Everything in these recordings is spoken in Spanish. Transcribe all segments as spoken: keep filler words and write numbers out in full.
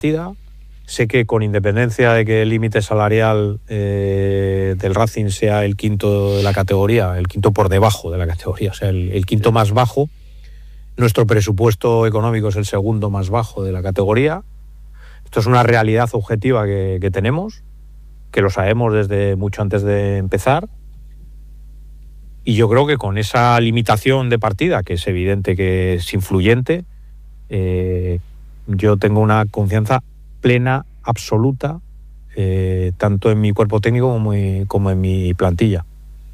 partida. Sé que con independencia de que el límite salarial eh, del Racing sea el quinto de la categoría, el quinto por debajo de la categoría, o sea, el, el quinto más bajo, nuestro presupuesto económico es el segundo más bajo de la categoría. Esto es una realidad objetiva que, que tenemos, que lo sabemos desde mucho antes de empezar. Y yo creo que con esa limitación de partida, que es evidente que es influyente, eh, yo tengo una confianza plena, absoluta, eh, tanto en mi cuerpo técnico como, muy, como en mi plantilla.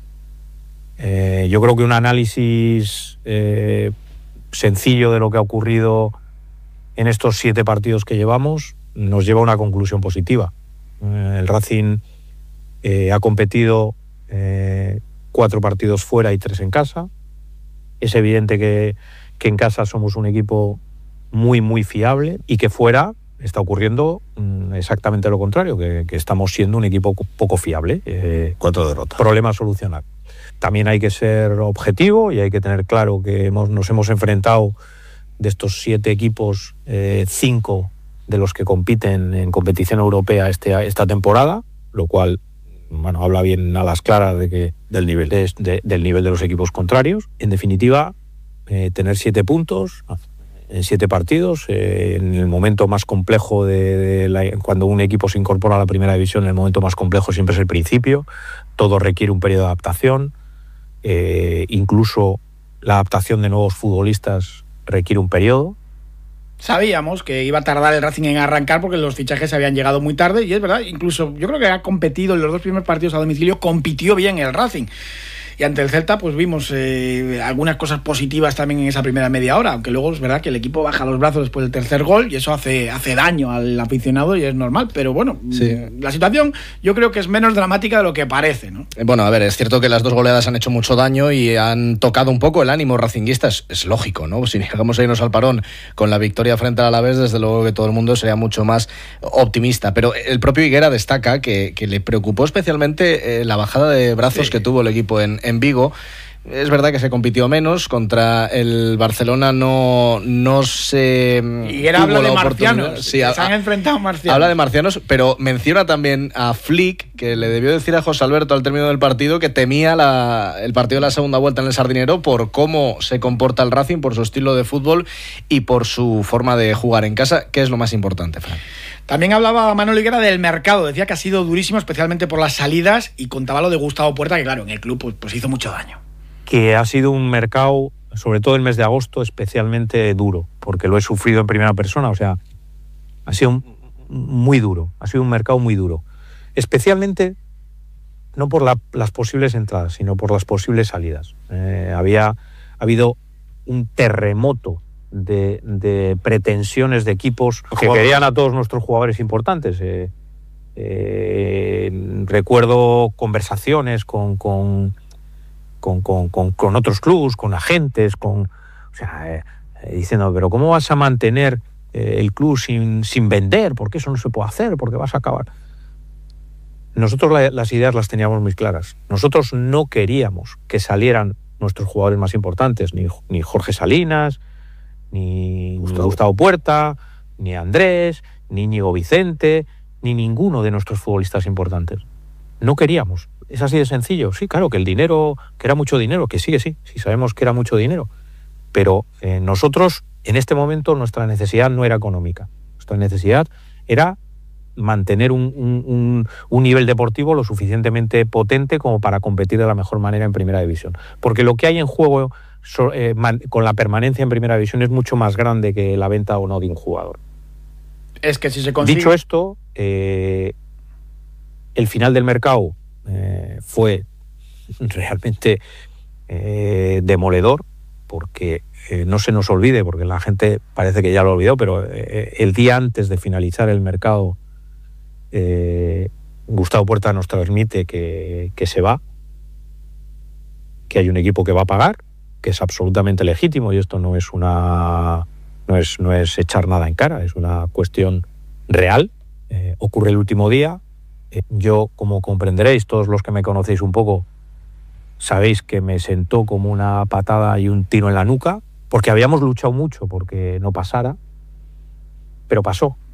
Eh, yo creo que un análisis eh, sencillo de lo que ha ocurrido en estos siete partidos que llevamos nos lleva a una conclusión positiva. Eh, el Racing eh, ha competido eh, cuatro partidos fuera y tres en casa. Es evidente que, que en casa somos un equipo muy, muy fiable y que fuera está ocurriendo mmm, exactamente lo contrario, que, que estamos siendo un equipo poco fiable. Eh, Cuatro derrotas. Problema a solucionar. También hay que ser objetivo y hay que tener claro que hemos, nos hemos enfrentado de estos siete equipos, eh, cinco de los que compiten en competición europea este, esta temporada, lo cual, bueno, habla bien a las claras de que del nivel de, de, del nivel de los equipos contrarios. En definitiva, eh, tener siete puntos en siete partidos, eh, en el momento más complejo de, de la, cuando un equipo se incorpora a la primera división, el momento más complejo siempre es el principio. Todo requiere un periodo de adaptación, eh, incluso la adaptación de nuevos futbolistas requiere un periodo. Sabíamos que iba a tardar el Racing en arrancar porque los fichajes habían llegado muy tarde, y es verdad, incluso yo creo que ha competido en los dos primeros partidos a domicilio, compitió bien el Racing. Y ante el Celta pues vimos eh, algunas cosas positivas también en esa primera media hora, aunque luego es verdad que el equipo baja los brazos después del tercer gol y eso hace, hace daño al aficionado y es normal, pero bueno, sí. La situación yo creo que es menos dramática de lo que parece, ¿no? Bueno, a ver, es cierto que las dos goleadas han hecho mucho daño y han tocado un poco el ánimo racinguista, es, es lógico, ¿no? Si llegamos a irnos al parón con la victoria frente al Alavés, desde luego que todo el mundo sería mucho más optimista, pero el propio Higuera destaca que, que le preocupó especialmente eh, la bajada de brazos sí. que tuvo el equipo en en Vigo. Es verdad que se compitió menos, contra el Barcelona no, no se y era habla de marcianos, sí, a, se han enfrentado marcianos. Habla de marcianos, pero menciona también a Flick, que le debió decir a José Alberto al término del partido que temía la, el partido de la segunda vuelta en el Sardinero por cómo se comporta el Racing, por su estilo de fútbol y por su forma de jugar en casa, que es lo más importante, Fran. También hablaba Manolo Higuera del mercado, decía que ha sido durísimo, especialmente por las salidas, y contaba lo de Gustavo Puerta, que claro, en el club pues, pues hizo mucho daño. Que ha sido un mercado, sobre todo el mes de agosto, especialmente duro, porque lo he sufrido en primera persona, o sea, ha sido muy duro, ha sido un mercado muy duro. Especialmente, no por la, las posibles entradas, sino por las posibles salidas. Eh, había ha habido un terremoto De, de pretensiones de equipos que querían a todos nuestros jugadores importantes. Eh, eh, recuerdo conversaciones con, con, con, con, con, con otros clubes, con agentes, con, o sea, eh, eh, diciendo, pero ¿cómo vas a mantener eh, el club sin, sin vender? Porque eso no se puede hacer, porque vas a acabar. Nosotros la, las ideas las teníamos muy claras. Nosotros no queríamos que salieran nuestros jugadores más importantes, ni, ni Jorge Salinas, ni Gustavo. Gustavo Puerta, ni Andrés, ni Íñigo Vicente, ni ninguno de nuestros futbolistas importantes. No queríamos. Es así de sencillo. Sí, claro, que el dinero, que era mucho dinero, que sí, que sí, sí sabemos que era mucho dinero. Pero eh, nosotros, en este momento, nuestra necesidad no era económica. Nuestra necesidad era mantener un, un, un, un nivel deportivo lo suficientemente potente como para competir de la mejor manera en Primera División. Porque lo que hay en juego So, eh, man, con la permanencia en Primera División es mucho más grande que la venta o no de un jugador. Es que si se consigue... Dicho esto, eh, el final del mercado eh, fue realmente eh, demoledor, porque eh, no se nos olvide, porque la gente parece que ya lo olvidó, pero eh, el día antes de finalizar el mercado, eh, Gustavo Puerta nos transmite que, que se va, que hay un equipo que va a pagar, que es absolutamente legítimo, y esto no es una no es, no es echar nada en cara, es una cuestión real. Eh, ocurre el último día. Eh, yo, como comprenderéis, todos los que me conocéis un poco, sabéis que me sentó como una patada y un tiro en la nuca, porque habíamos luchado mucho porque no pasara, pero pasó.